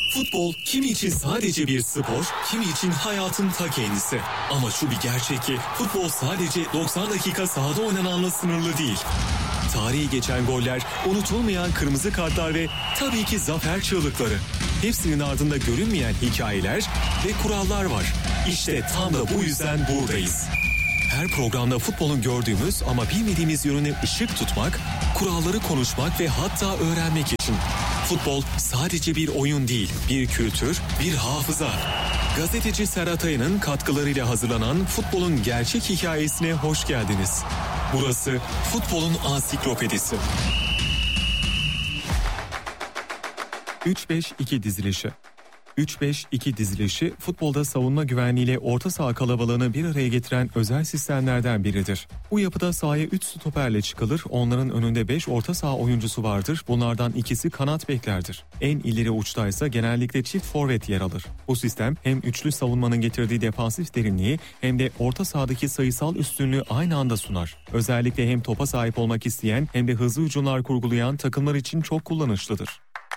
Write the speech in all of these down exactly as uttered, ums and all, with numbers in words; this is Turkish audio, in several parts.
Futbol kimi için sadece bir spor, kimi için hayatın ta kendisi. Ama şu bir gerçek ki futbol sadece doksan dakika sahada oynananla sınırlı değil. Tarihi geçen goller, unutulmayan kırmızı kartlar ve tabii ki zafer çığlıkları. Hepsinin ardında görünmeyen hikayeler ve kurallar var. İşte tam da bu yüzden buradayız. Her programda futbolun gördüğümüz ama bilmediğimiz yönüne ışık tutmak, kuralları konuşmak ve hatta öğrenmek için. Futbol sadece bir oyun değil, bir kültür, bir hafıza. Gazeteci Serhat Aya'nın katkılarıyla hazırlanan futbolun gerçek hikayesine hoş geldiniz. Burası futbolun ansiklopedisi. üç beş iki dizilişi. üç beş iki dizilişi futbolda savunma güvenliğiyle orta saha kalabalığını bir araya getiren özel sistemlerden biridir. Bu yapıda sahaya üç stoperle çıkılır, onların önünde beş orta saha oyuncusu vardır, bunlardan ikisi kanat beklerdir. En ileri uçtaysa genellikle çift forvet yer alır. Bu sistem hem üçlü savunmanın getirdiği defansif derinliği hem de orta sahadaki sayısal üstünlüğü aynı anda sunar. Özellikle hem topa sahip olmak isteyen hem de hızlı hücumlar kurgulayan takımlar için çok kullanışlıdır.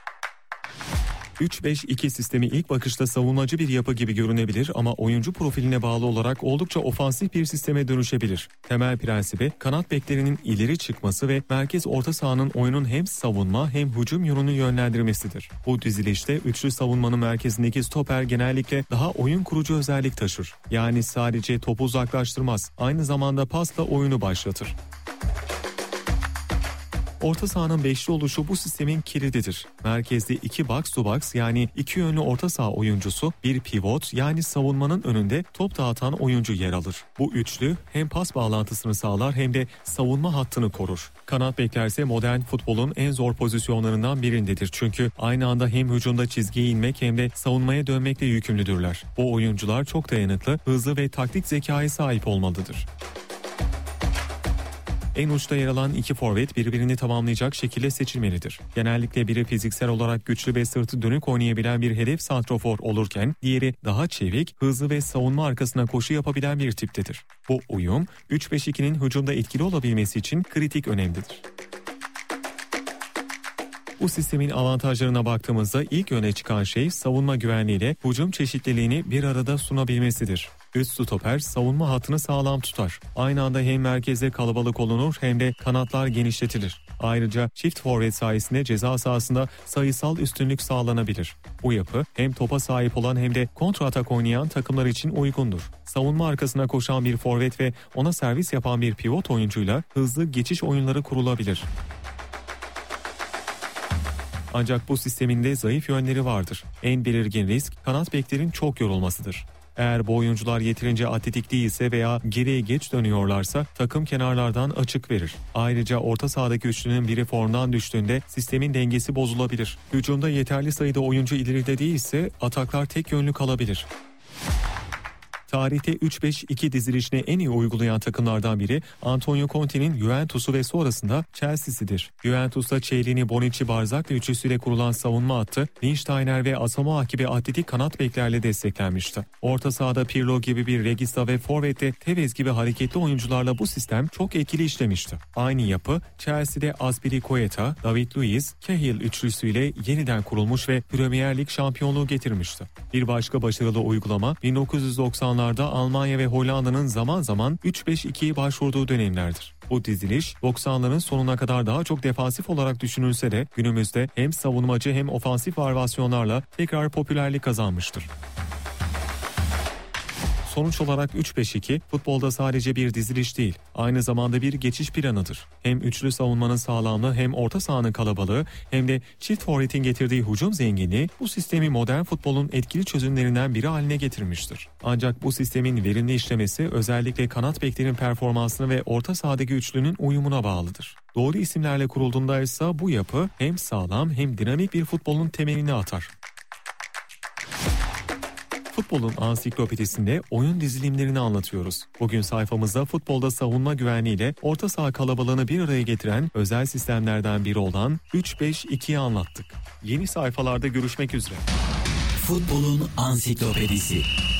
üç beş iki sistemi ilk bakışta savunmacı bir yapı gibi görünebilir ama oyuncu profiline bağlı olarak oldukça ofansif bir sisteme dönüşebilir. Temel prensibi kanat beklerinin ileri çıkması ve merkez orta sahanın oyunun hem savunma hem hücum yönünü yönlendirmesidir. Bu dizilişte üçlü savunmanın merkezindeki stoper genellikle daha oyun kurucu özellik taşır. Yani sadece topu uzaklaştırmaz, aynı zamanda pasla oyunu başlatır. Orta sahanın beşli oluşu bu sistemin kilididir. Merkezde iki box to box yani iki yönlü orta saha oyuncusu, bir pivot yani savunmanın önünde top dağıtan oyuncu yer alır. Bu üçlü hem pas bağlantısını sağlar hem de savunma hattını korur. Kanat beklerse modern futbolun en zor pozisyonlarından birindedir. Çünkü aynı anda hem hücumda çizgiye inmek hem de savunmaya dönmekle yükümlüdürler. Bu oyuncular çok dayanıklı, hızlı ve taktik zekaya sahip olmalıdır. En uçta yer alan iki forvet birbirini tamamlayacak şekilde seçilmelidir. Genellikle biri fiziksel olarak güçlü ve sırtı dönük oynayabilen bir hedef santrafor olurken diğeri daha çevik, hızlı ve savunma arkasına koşu yapabilen bir tiptedir. Bu uyum üç beş ikinin hücumda etkili olabilmesi için kritik önemlidir. Bu sistemin avantajlarına baktığımızda ilk öne çıkan şey savunma güvenliğiyle hücum çeşitliliğini bir arada sunabilmesidir. Üst stoper savunma hattını sağlam tutar. Aynı anda hem merkezde kalabalık olunur hem de kanatlar genişletilir. Ayrıca çift forvet sayesinde ceza sahasında sayısal üstünlük sağlanabilir. Bu yapı hem topa sahip olan hem de kontra atak oynayan takımlar için uygundur. Savunma arkasına koşan bir forvet ve ona servis yapan bir pivot oyuncuyla hızlı geçiş oyunları kurulabilir. Ancak bu sistemin de zayıf yönleri vardır. En belirgin risk kanat beklerin çok yorulmasıdır. Eğer bu oyuncular yeterince atletik değilse veya geriye geç dönüyorlarsa takım kenarlardan açık verir. Ayrıca orta sahadaki üçlünün biri formdan düştüğünde sistemin dengesi bozulabilir. Hücumda yeterli sayıda oyuncu ileride değilse ataklar tek yönlü kalabilir. Tarihte üç beş iki dizilişini en iyi uygulayan takımlardan biri Antonio Conte'nin Juventus'u ve sonrasında Chelsea'sidir. Juventus'ta Chiellini, Bonucci, Barzagli üçlüsüyle kurulan savunma hattı Lichtsteiner ve Asamoah gibi atletik kanat beklerle desteklenmişti. Orta sahada Pirlo gibi bir regista ve forvette Tevez gibi hareketli oyuncularla bu sistem çok etkili işlemişti. Aynı yapı Chelsea'de Azpilicueta, David Luiz, Cahill üçlüsüyle yeniden kurulmuş ve Premier Lig şampiyonluğu getirmişti. Bir başka başarılı uygulama bin dokuz yüz doksanlarda Almanya ve Hollanda'nın zaman zaman üç beş ikiye başvurduğu dönemlerdir. Bu diziliş doksanların sonuna kadar daha çok defansif olarak düşünülse de günümüzde hem savunmacı hem ofansif varyasyonlarla tekrar popülerlik kazanmıştır. Sonuç olarak üç beş iki futbolda sadece bir diziliş değil, aynı zamanda bir geçiş planıdır. Hem üçlü savunmanın sağlamlığı hem orta sahanın kalabalığı hem de çift forvetin getirdiği hücum zenginliği bu sistemi modern futbolun etkili çözümlerinden biri haline getirmiştir. Ancak bu sistemin verimli işlemesi özellikle kanat beklerin performansına ve orta sahadaki üçlünün uyumuna bağlıdır. Doğru isimlerle kurulduğunda ise bu yapı hem sağlam hem dinamik bir futbolun temelini atar. Futbolun ansiklopedisinde oyun dizilimlerini anlatıyoruz. Bugün sayfamızda futbolda savunma güvenliğiyle orta saha kalabalığını bir araya getiren özel sistemlerden biri olan üç beş ikiyi anlattık. Yeni sayfalarda görüşmek üzere. Futbolun ansiklopedisi.